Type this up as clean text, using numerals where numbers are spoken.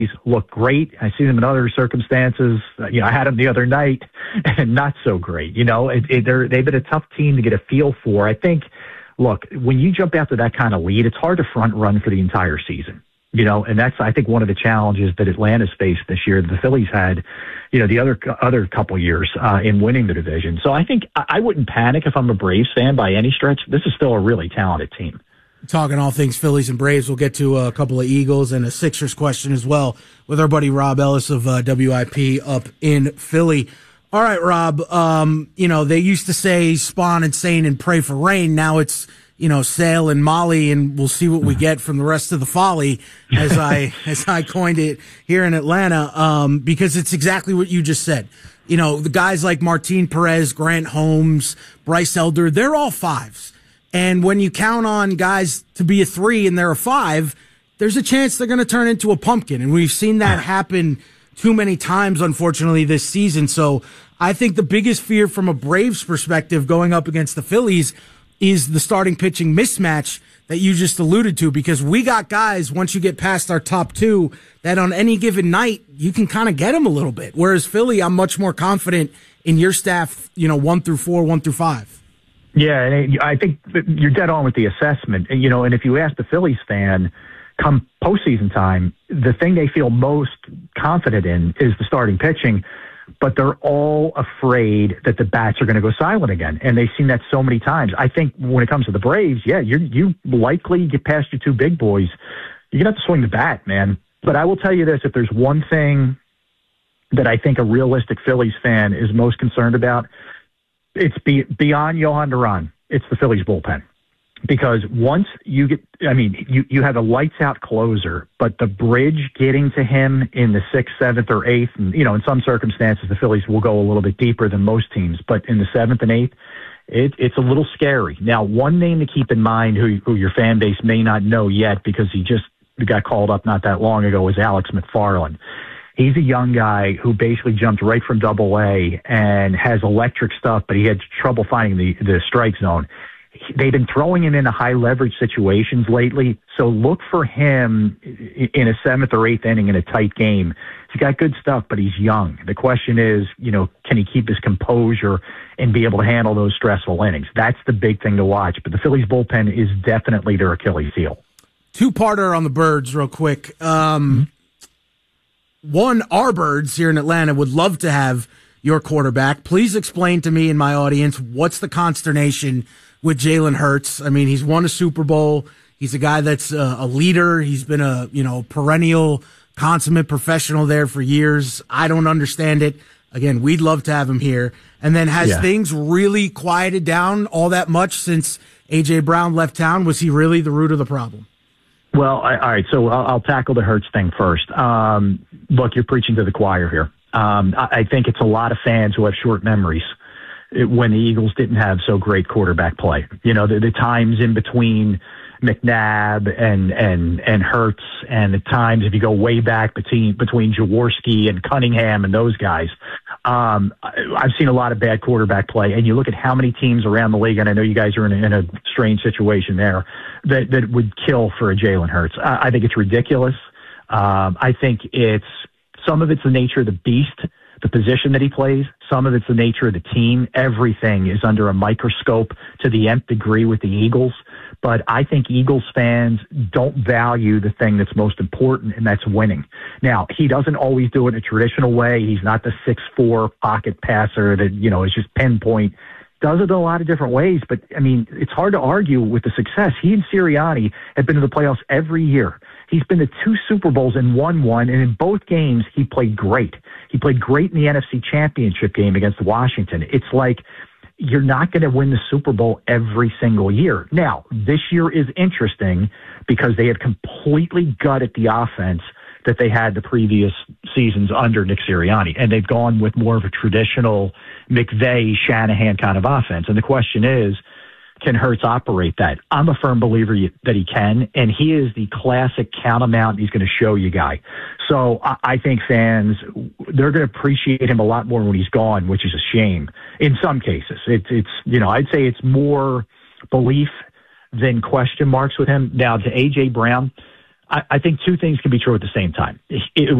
look great. I see them in other circumstances. I had them the other night, and not so great. They've been a tough team to get a feel for. I think, look, when you jump out to that kind of lead, it's hard to front run for the entire season. And that's, I think, one of the challenges that Atlanta's faced this year, that the Phillies had, the other couple years in winning the division. So I think I wouldn't panic if I'm a Braves fan by any stretch. This is still a really talented team. Talking all things Phillies and Braves, we'll get to a couple of Eagles and a Sixers question as well with our buddy Rob Ellis of WIP up in Philly. All right, Rob, they used to say spawn and sane and pray for rain. Now it's, sail and Molly, and we'll see what we get from the rest of the folly, as I coined it here in Atlanta, because it's exactly what you just said. The guys like Martin Perez, Grant Holmes, Bryce Elder, they're all fives. And when you count on guys to be a 3 and they're a 5, there's a chance they're going to turn into a pumpkin. And we've seen that happen too many times, unfortunately, this season. So I think the biggest fear from a Braves perspective going up against the Phillies is the starting pitching mismatch that you just alluded to, because we got guys, once you get past our top 2, that on any given night, you can kind of get them a little bit. Whereas Philly, I'm much more confident in your staff, 1 through 4, 1 through 5. Yeah, and I think you're dead on with the assessment. And if you ask the Phillies fan, come postseason time, the thing they feel most confident in is the starting pitching, but they're all afraid that the bats are going to go silent again. And they've seen that so many times. I think when it comes to the Braves, you likely get past your 2 big boys. You're going to have to swing the bat, man. But I will tell you this, if there's one thing that I think a realistic Phillies fan is most concerned about, it's beyond Johan Duran. It's the Phillies bullpen. Because once you you have a lights-out closer, but the bridge getting to him in the 6th, 7th, or 8th, and, in some circumstances, the Phillies will go a little bit deeper than most teams, but in the 7th and 8th, it's a little scary. Now, one name to keep in mind who your fan base may not know yet, because he just got called up not that long ago, is Alex McFarland. He's a young guy who basically jumped right from Double-A and has electric stuff, but he had trouble finding the strike zone. They've been throwing him into high leverage situations lately, so look for him in a 7th or 8th inning in a tight game. He's got good stuff, but he's young. The question is, can he keep his composure and be able to handle those stressful innings? That's the big thing to watch. But the Phillies bullpen is definitely their Achilles heel. 2-parter on the Birds real quick. One, our Birds here in Atlanta would love to have your quarterback. Please explain to me and my audience, what's the consternation with Jalen Hurts? I mean, he's won a Super Bowl. He's a guy that's a leader. He's been a, perennial, consummate professional there for years. I don't understand it. Again, we'd love to have him here. And then has things really quieted down all that much since A.J. Brown left town? Was he really the root of the problem? Well, all right, so I'll tackle the Hurts thing first. Look, you're preaching to the choir here. I think it's a lot of fans who have short memories when the Eagles didn't have so great quarterback play. The times in between McNabb and Hurts, and the times, if you go way back, between Jaworski and Cunningham and those guys. I've seen a lot of bad quarterback play, and you look at how many teams around the league, and I know you guys are in a strange situation there, that would kill for a Jalen Hurts. I think it's ridiculous. I think some of it's the nature of the beast, the position that he plays. Some of it's the nature of the team. Everything is under a microscope to the nth degree with the Eagles. But I think Eagles fans don't value the thing that's most important, and that's winning. Now, he doesn't always do it in a traditional way. He's not the 6'4" pocket passer that, is just pinpoint. Does it in a lot of different ways, but, it's hard to argue with the success. He and Sirianni have been to the playoffs every year. He's been to 2 Super Bowls and won one, and in both games, he played great. He played great in the NFC Championship game against Washington. It's like you're not going to win the Super Bowl every single year. Now, this year is interesting because they have completely gutted the offense that they had the previous seasons under Nick Sirianni, and they've gone with more of a traditional McVay, Shanahan kind of offense. And the question is, can Hurts operate that? I'm a firm believer that he can, and he is the classic count him out, and he's going to show you guy. So I think fans, they're going to appreciate him a lot more when he's gone, which is a shame in some cases. It's I'd say it's more belief than question marks with him. Now, to A.J. Brown, I think two things can be true at the same time. It